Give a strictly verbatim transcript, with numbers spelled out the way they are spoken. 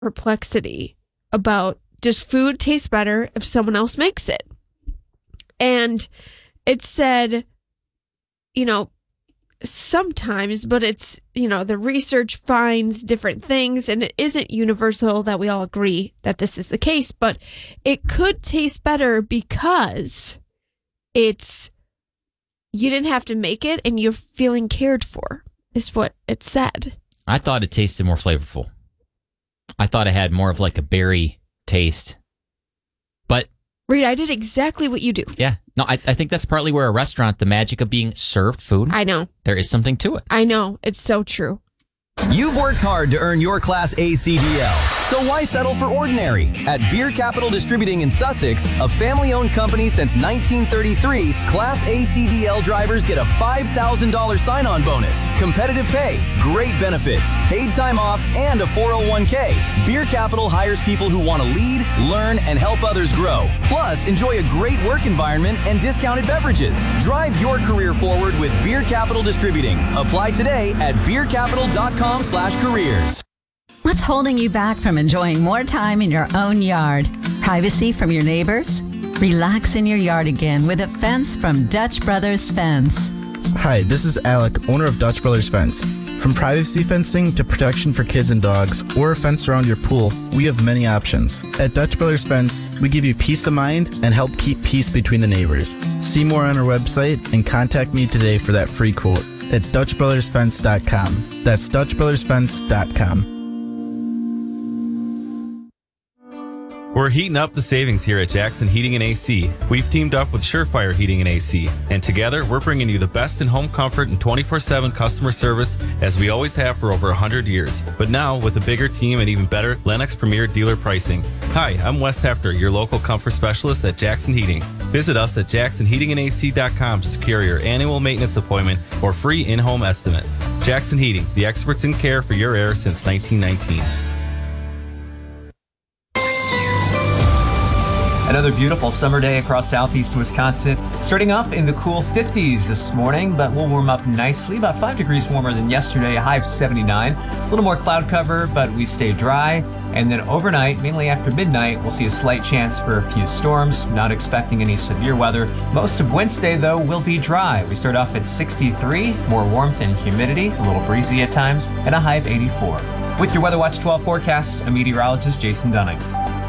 perplexity about, does food taste better if someone else makes it? And it said, you know, sometimes, but it's, you know, the research finds different things, and it isn't universal that we all agree that this is the case, but it could taste better because it's, you didn't have to make it and you're feeling cared for, is what it said. I thought it tasted more flavorful. I thought it had more of like a berry taste. But Reed, I did exactly what you do. yeah, no, I, I think that's partly where a restaurant, the magic of being served food, I know. there is something to it. I know. It's so true. You've worked hard to earn your Class A C D L, so why settle for ordinary? At Beer Capital Distributing in Sussex, a family-owned company since nineteen thirty-three, Class A C D L drivers get a five thousand dollars sign-on bonus, competitive pay, great benefits, paid time off, and a four oh one k. Beer Capital hires people who want to lead, learn, and help others grow. Plus, enjoy a great work environment and discounted beverages. Drive your career forward with Beer Capital Distributing. Apply today at beer capital dot com slash careers. What's holding you back from enjoying more time in your own yard? Privacy from your neighbors? Relax in your yard again with a fence from Dutch Brothers Fence. Hi, this is Alec, owner of Dutch Brothers Fence. From privacy fencing to protection for kids and dogs, or a fence around your pool, we have many options. At Dutch Brothers Fence, we give you peace of mind and help keep peace between the neighbors. See more on our website and contact me today for that free quote at dutch brothers fence dot com. That's dutch brothers fence dot com. We're heating up the savings here at Jackson Heating and A C. We've teamed up with Surefire Heating and A C, and together we're bringing you the best in home comfort and twenty-four seven customer service as we always have for over one hundred years. But now with a bigger team and even better Lennox Premier dealer pricing. Hi, I'm Wes Hefter, your local comfort specialist at Jackson Heating. Visit us at jackson heating and a c dot com to secure your annual maintenance appointment or free in-home estimate. Jackson Heating, the experts in care for your air since nineteen nineteen. Another beautiful summer day across southeast Wisconsin. Starting off in the cool fifties this morning, but we'll warm up nicely. About five degrees warmer than yesterday, a high of seventy-nine. A little more cloud cover, but we stay dry. And then overnight, mainly after midnight, we'll see a slight chance for a few storms. Not expecting any severe weather. Most of Wednesday, though, will be dry. We start off at sixty-three, more warmth and humidity, a little breezy at times, and a high of eighty-four. With your Weather Watch twelve forecast, I'm meteorologist Jason Dunning.